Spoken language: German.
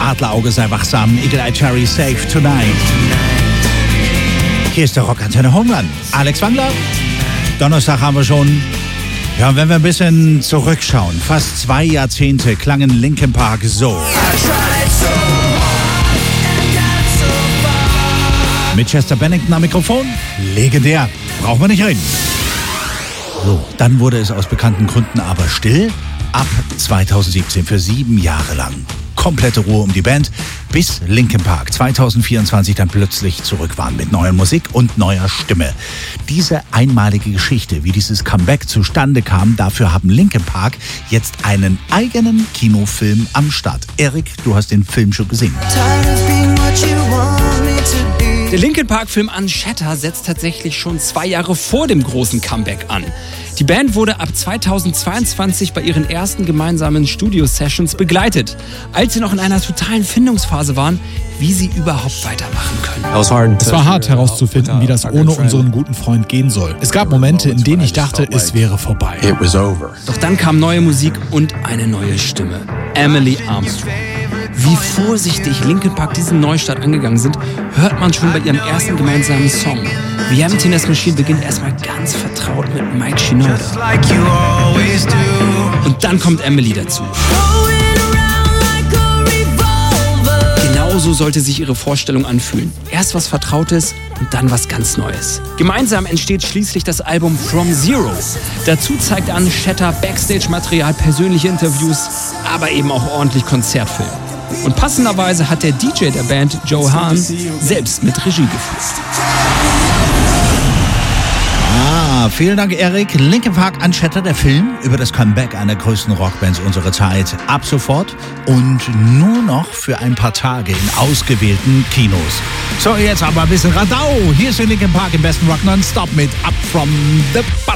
Adlerauge sei wachsam. Eagle Eye Cherry Safe Tonight. Hier ist der Rockantenne Home Run. Alex Wangler. Donnerstag haben wir schon. Ja, und wenn wir ein bisschen zurückschauen, fast 2 Jahrzehnte klangen Linkin Park so. Mit Chester Bennington am Mikrofon. Legendär. Brauchen wir nicht reden. So, dann wurde es aus bekannten Gründen aber still. Ab 2017 für 7 Jahre lang. Komplette Ruhe um die Band, bis Linkin Park 2024 dann plötzlich zurück waren mit neuer Musik und neuer Stimme. Diese einmalige Geschichte, wie dieses Comeback zustande kam, dafür haben Linkin Park jetzt einen eigenen Kinofilm am Start. Erik, du hast den Film schon gesehen. Der Linkin Park-Film Unshatter setzt tatsächlich schon 2 Jahre vor dem großen Comeback an. Die Band wurde ab 2022 bei ihren ersten gemeinsamen Studio-Sessions begleitet, als sie noch in einer totalen Findungsphase waren, wie sie überhaupt weitermachen können. Es war hart herauszufinden, wie das ohne unseren guten Freund gehen soll. Es gab Momente, in denen ich dachte, es wäre vorbei. Doch dann kam neue Musik und eine neue Stimme. Emily Armstrong. Wie vorsichtig Linkin Park diesen Neustart angegangen sind, hört man schon bei ihrem ersten gemeinsamen Song. The Emptiness Machine beginnt erstmal ganz vertraut mit Mike Shinoda. Und dann kommt Emily dazu. Genauso sollte sich ihre Vorstellung anfühlen. Erst was Vertrautes und dann was ganz Neues. Gemeinsam entsteht schließlich das Album From Zero. Dazu zeigt Unshatter Backstage-Material, persönliche Interviews, aber eben auch ordentlich Konzertfilm. Und passenderweise hat der DJ der Band, Joe Hahn, selbst mit Regie geführt. Vielen Dank, Erik. Linkin Park Unshatter, der Film über das Comeback einer der größten Rockbands unserer Zeit, ab sofort und nur noch für ein paar Tage in ausgewählten Kinos. So, jetzt aber ein bisschen Radau. Hier ist Linkin Park im besten Rock Nonstop mit Up From The Bottom.